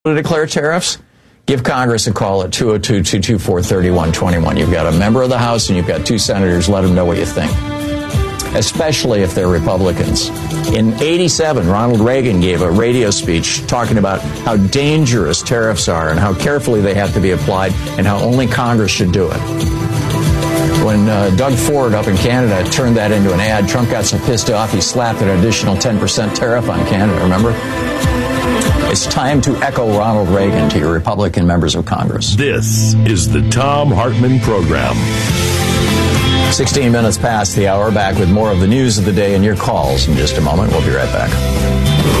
to declare tariffs, give Congress a call at 202-224-3121. You've got a member of the House and you've got two senators. Let them know what you think, especially if they're Republicans. In '87, Ronald Reagan gave a radio speech talking about how dangerous tariffs are and how carefully they have to be applied and how only Congress should do it. When Doug Ford up in Canada turned that into an ad, Trump got so pissed off he slapped an additional 10% tariff on Canada, remember? It's time to echo Ronald Reagan to your Republican members of Congress. This is the Thom Hartmann Program. 16 minutes past the hour, back with more of the news of the day and your calls in just a moment. We'll be right back.